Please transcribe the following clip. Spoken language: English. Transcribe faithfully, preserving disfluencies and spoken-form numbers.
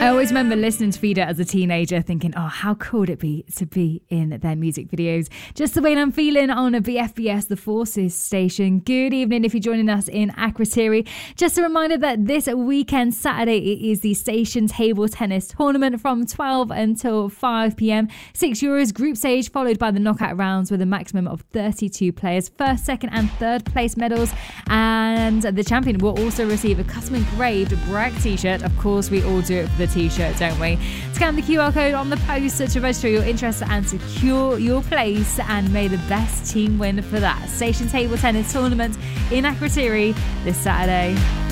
I always remember listening to Vida as a teenager thinking, oh, how cool would it be to be in their music videos? Just the way I'm feeling on a B F B S, the Forces station. Good evening if you're joining us in Akrotiri. Just a reminder that this weekend, Saturday, it is the station table tennis tournament from twelve until five p.m. Six Euros group stage, followed by the knockout rounds with a maximum of thirty-two players. First, second and third place medals. And the champion will also receive a custom engraved Bragg t-shirt. Of course, we all do it for the t-shirt, don't we? Scan the Q R code on the poster to register your interest and secure your place, and may the best team win for that station table tennis tournament in Akrotiri this Saturday.